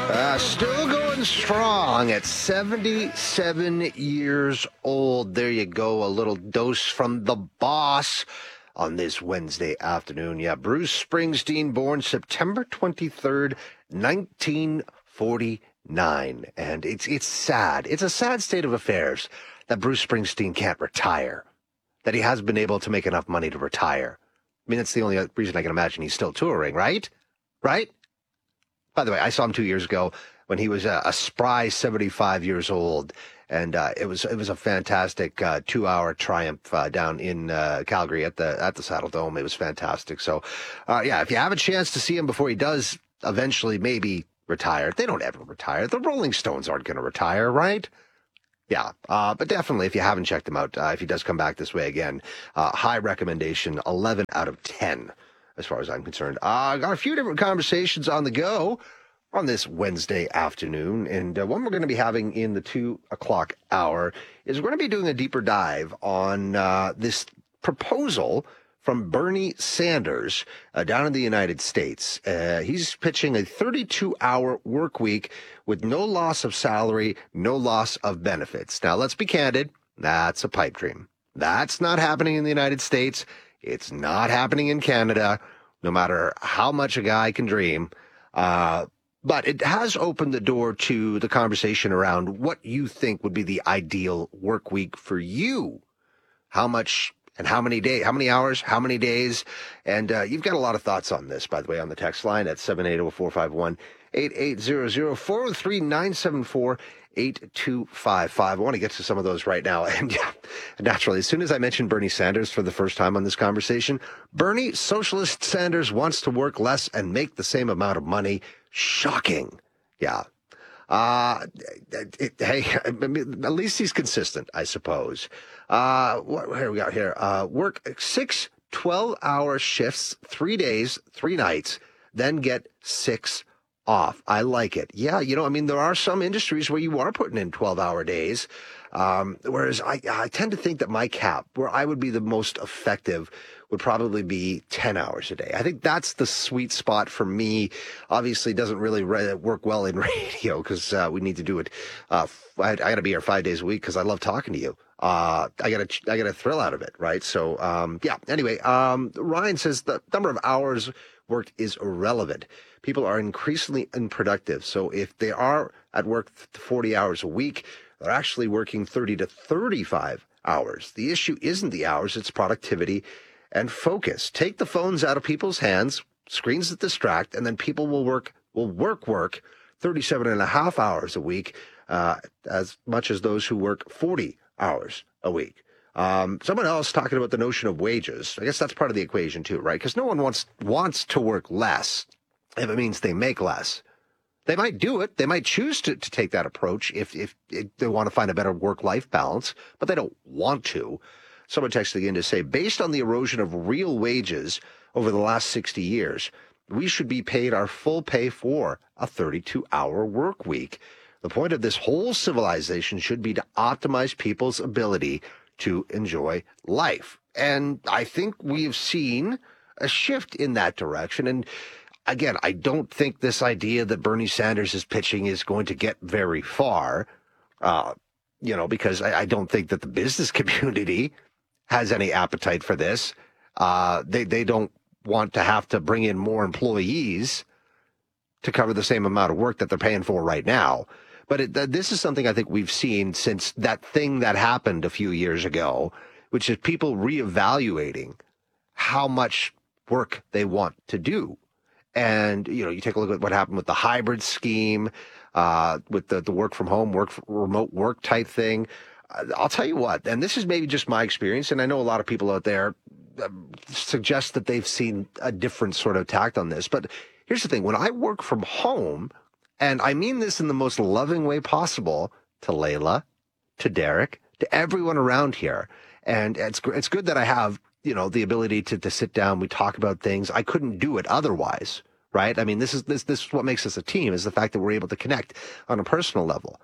Still going strong at 77 years old. There you go. A little dose from the boss on this Wednesday afternoon. Yeah, Bruce Springsteen, born September 23rd, 1949. And it's sad. It's a sad state of affairs that Bruce Springsteen can't retire, that he hasn't been able to make enough money to retire. I mean, that's the only reason I can imagine he's still touring, right? Right? By the way, I saw him 2 years ago when he was a spry 75 years old, and it was a fantastic 2-hour triumph down in Calgary at the Saddle Dome. It was fantastic. So, yeah, if you have a chance to see him before he does eventually maybe retire, they don't ever retire. The Rolling Stones aren't going to retire, right? Yeah, but definitely, if you haven't checked him out, if he does come back this way again, high recommendation, 11 out of 10. As far as I'm concerned. I got a few different conversations on the go on this Wednesday afternoon, and one we're going to be having in the 2 o'clock hour is we're going to be doing a deeper dive on this proposal from Bernie Sanders down in the United States. He's pitching a 32-hour work week with no loss of salary, no loss of benefits. Now, let's be candid. That's a pipe dream. That's not happening in the United States. It's not happening in Canada, no matter how much a guy can dream. But it has opened the door to the conversation around what you think would be the ideal work week for you. How much and how many days, how many hours, how many days? And you've got a lot of thoughts on this, by the way, on the text line at 780-451-8800, 403-974-8255. I want to get to some of those right now. And yeah, naturally, as soon as I mentioned Bernie Sanders for the first time on this conversation, Bernie Socialist Sanders wants to work less and make the same amount of money. Shocking. Yeah. Hey, at least he's consistent, I suppose. What here we got here? Work 6 12-hour shifts, 3 days, 3 nights, then get 6 off. I like it. Yeah, I mean, there are some industries where you are putting in 12-hour days, whereas I tend to think that my cap, where I would be the most effective, would probably be 10 hours a day. I think that's the sweet spot for me. Obviously, it doesn't really work well in radio because we need to do it. I got to be here 5 days a week because I love talking to you. I get a thrill out of it, right? So, yeah. Anyway, Ryan says the number of hours worked is irrelevant. People are increasingly unproductive. So if they are at work 40 hours a week, they're actually working 30 to 35 hours. The issue isn't the hours, it's productivity and focus. Take the phones out of people's hands, screens that distract, and then people will work 37 and a half hours a week, as much as those who work 40 hours a week. Someone else talking about the notion of wages. I guess that's part of the equation too, right? Because no one wants to work less if it means they make less. They might do it. They might choose to take that approach if they want to find a better work-life balance, but they don't want to. Someone texted in to say, based on the erosion of real wages over the last 60 years, we should be paid our full pay for a 32-hour work week. The point of this whole civilization should be to optimize people's ability to enjoy life. And I think we've seen a shift in that direction. And again, I don't think this idea that Bernie Sanders is pitching is going to get very far, because I don't think that the business community has any appetite for this. They don't want to have to bring in more employees to cover the same amount of work that they're paying for right now. But this is something I think we've seen since that thing that happened a few years ago, which is people reevaluating how much work they want to do. And, you take a look at what happened with the hybrid scheme, with the work from home, remote work type thing. I'll tell you what, and this is maybe just my experience, and I know a lot of people out there suggest that they've seen a different sort of tact on this. But here's the thing. When I work from home, and I mean this in the most loving way possible to Layla, to Derek, to everyone around here, and it's good that I have, the ability to sit down. We talk about things. I couldn't do it otherwise, right? I mean, this is what makes us a team, is the fact that we're able to connect on a personal level.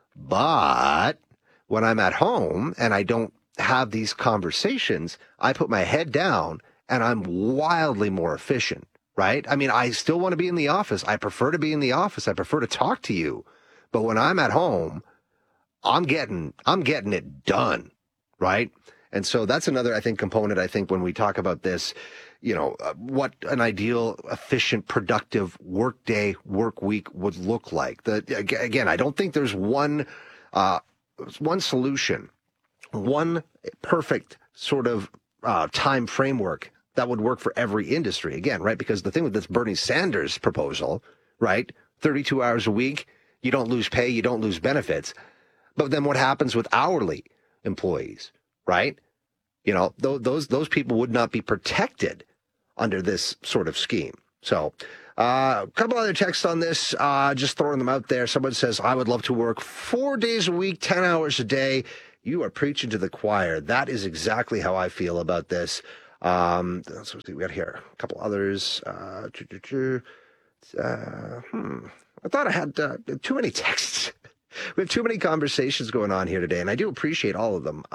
But when I'm at home and I don't have these conversations, I put my head down and I'm wildly more efficient. right? I mean, I still want to be in the office. I prefer to be in the office. I prefer to talk to you. But when I'm at home, I'm getting it done, right? And so that's another, I think, component, I think, when we talk about this, what an ideal, efficient, productive workday, work week would look like. Again, I don't think there's one solution, one perfect sort of time framework that would work for every industry. Again, right? Because the thing with this Bernie Sanders proposal, right? 32 hours a week, you don't lose pay, you don't lose benefits. But then what happens with hourly employees, right? Those people would not be protected under this sort of scheme. So a couple other texts on this, just throwing them out there. Someone says, I would love to work 4 days a week, 10 hours a day. You are preaching to the choir. That is exactly how I feel about this. Let's see, we got here a couple others. I thought I had too many texts. We have too many conversations going on here today, and I do appreciate all of them.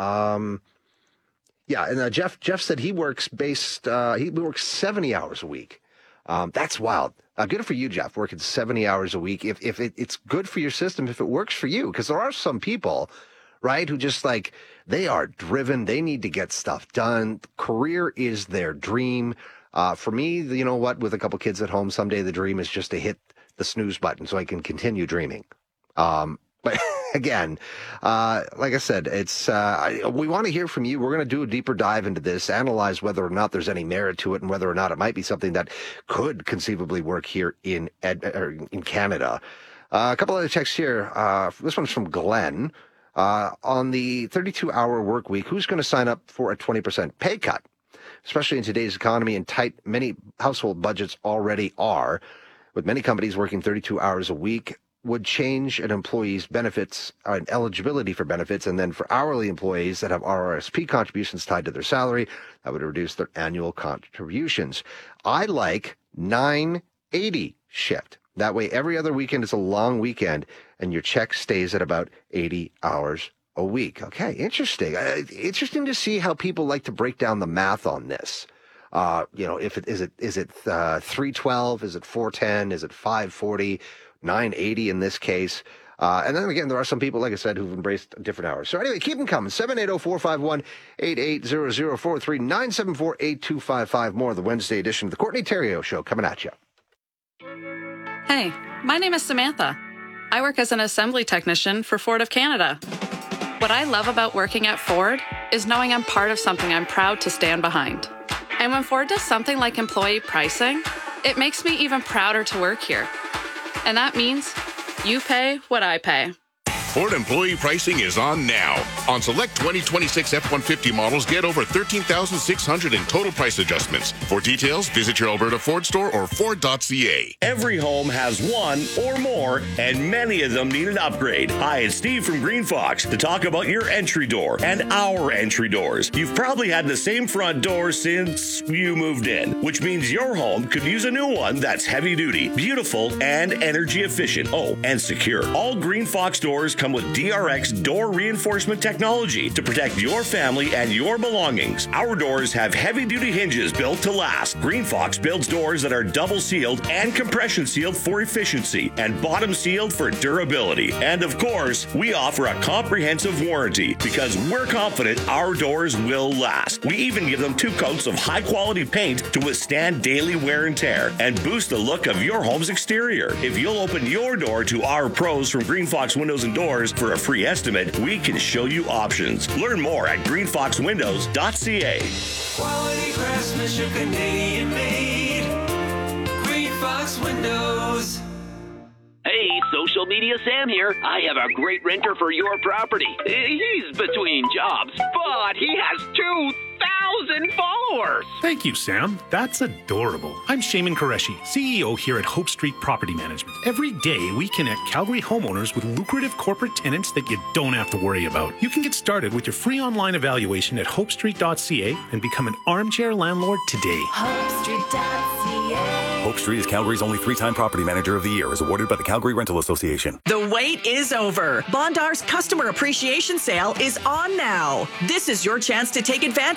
And Jeff said he works 70 hours a week. That's wild. Good for you, Jeff, working 70 hours a week. If it's good for your system, if it works for you, because there are some people, right, who just they are driven. They need to get stuff done. Career is their dream. For me, you know what, with a couple kids at home, someday the dream is just to hit the snooze button so I can continue dreaming. But again, like I said, it's we want to hear from you. We're going to do a deeper dive into this, analyze whether or not there's any merit to it, and whether or not it might be something that could conceivably work here in Canada. A couple other texts here. This one's from Glenn. On the 32-hour work week, who's going to sign up for a 20% pay cut? Especially in today's economy and tight, many household budgets already are. With many companies working 32 hours a week, would change an employee's benefits and eligibility for benefits. And then for hourly employees that have RRSP contributions tied to their salary, that would reduce their annual contributions. I like 980 shift. That way, every other weekend is a long weekend and your check stays at about 80 hours a week. Okay, interesting. Interesting to see how people like to break down the math on this. If it is it 312, is it 410, is it 540? 980 in this case. And then again, there are some people, like I said, who've embraced different hours. So anyway, keep them coming. 780-451-8800, 43974-8255. More of the Wednesday edition of the Courtney Theriault Show coming at you. Hey, my name is Samantha. I work as an assembly technician for Ford of Canada. What I love about working at Ford is knowing I'm part of something I'm proud to stand behind. And when Ford does something like employee pricing, it makes me even prouder to work here. And that means you pay what I pay. Ford employee pricing is on now. On select 2026 F-150 models, get over $13,600 in total price adjustments. For details, visit your Alberta Ford store or Ford.ca. Every home has one or more, and many of them need an upgrade. Hi, it's Steve from Green Fox to talk about your entry door and our entry doors. You've probably had the same front door since you moved in, which means your home could use a new one that's heavy duty, beautiful, and energy efficient. Oh, and secure. All Green Fox doors come with DRX door reinforcement technology to protect your family and your belongings. Our doors have heavy-duty hinges built to last. Green Fox builds doors that are double sealed and compression sealed for efficiency and bottom sealed for durability. And of course, we offer a comprehensive warranty because we're confident our doors will last. We even give them 2 coats of high-quality paint to withstand daily wear and tear and boost the look of your home's exterior. If you'll open your door to our pros from Green Fox Windows and Doors for a free estimate, we can show you options. Learn more at greenfoxwindows.ca. Quality craftsmanship, Canadian made. Green Fox Windows. Hey, social media Sam here. I have a great renter for your property. He's between jobs, but he has 2,000 followers. Thank you, Sam. That's adorable. I'm Shaman Qureshi, CEO here at Hope Street Property Management. Every day, we connect Calgary homeowners with lucrative corporate tenants that you don't have to worry about. You can get started with your free online evaluation at hopestreet.ca and become an armchair landlord today. HopeStreet.ca. Hope Street is Calgary's only 3-time Property Manager of the Year, as awarded by the Calgary Rental Association. The wait is over. Bondar's Customer Appreciation Sale is on now. This is your chance to take advantage of Bondar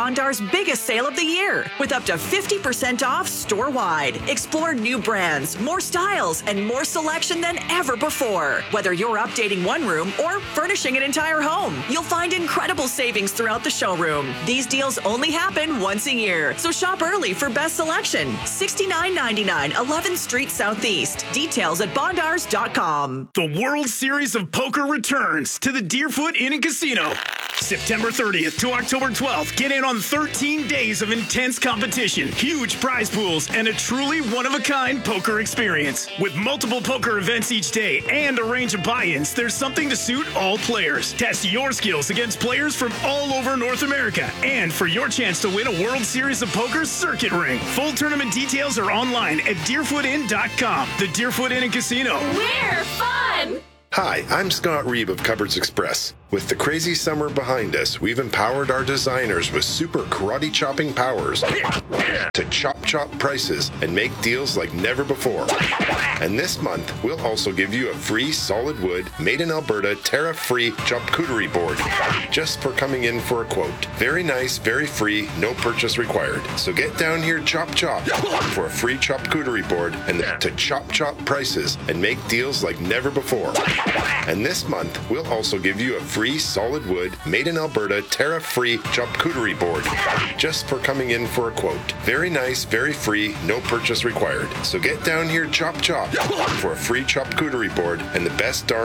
Bondar's biggest sale of the year with up to 50% off store-wide. Explore new brands, more styles, and more selection than ever before. Whether you're updating one room or furnishing an entire home, you'll find incredible savings throughout the showroom. These deals only happen once a year, so shop early for best selection. $69.99 11th Street Southeast. Details at bondars.com. The World Series of Poker returns to the Deerfoot Inn and Casino. September 30th to October 12th. Get in on 13 days of intense competition, huge prize pools, and a truly one-of-a-kind poker experience. With multiple poker events each day and a range of buy-ins, there's something to suit all players. Test your skills against players from all over North America. And for your chance to win a World Series of Poker circuit ring. Full tournament details are online at deerfootin.com. The Deerfoot Inn and Casino. We're fun! Hi, I'm Scott Reeb of Cupboards Express. With the crazy summer behind us, we've empowered our designers with super karate chopping powers to chop prices and make deals like never before. And this month, we'll also give you a free solid wood, made in Alberta, tariff-free charcuterie board just for coming in for a quote. Very nice, very free, no purchase required. So get down here, chop for a free charcuterie board and to chop prices and make deals like never before. And this month, we'll also give you a free solid wood, made in Alberta, tariff-free charcuterie board just for coming in for a quote. Very nice, very free, no purchase required. So get down here, chop for a free charcuterie board and the best darn